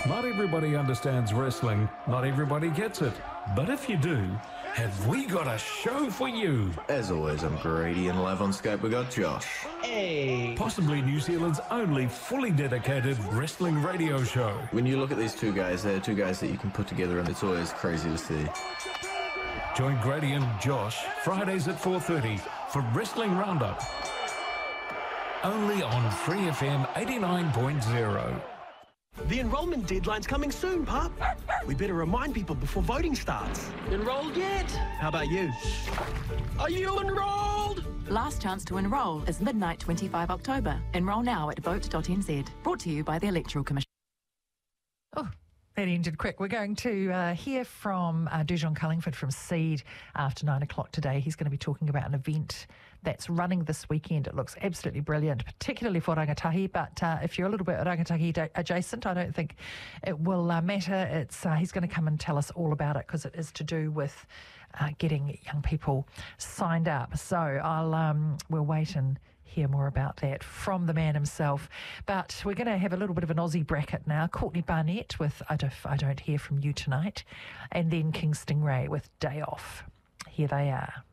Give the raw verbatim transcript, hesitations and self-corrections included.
Not everybody understands wrestling, not everybody gets it. But if you do, have we got a show for you? As always, I'm Grady, and live on Skype we got Josh. Hey! Possibly New Zealand's only fully dedicated wrestling radio show. When you look at these two guys, they're two guys that you can put together, and it's always crazy to see. Join Grady and Josh Fridays at four thirty for Wrestling Roundup. Only on Free F M eighty-nine point zero. The enrolment deadline's coming soon, Pup. We better remind people before voting starts. Enrolled yet? How about you? Are you enrolled? Last chance to enrol is midnight twenty-five October. Enrol now at vote dot n z. Brought to you by the Electoral Commission. Oh, that ended quick. We're going to uh, hear from uh, Dujon Cullingford from Seed after nine o'clock today. He's going to be talking about an event that's running this weekend. It looks absolutely brilliant, particularly for rangatahi, but uh, if you're a little bit rangatahi adjacent, I don't think it will uh, matter. It's uh, he's going to come and tell us all about it because it is to do with uh, getting young people signed up. So I'll um, we'll wait and hear more about that from the man himself. But we're going to have a little bit of an Aussie bracket now. Courtney Barnett with I Don't, I Don't Hear From You Tonight, and then King Stingray with Day Off. Here they are.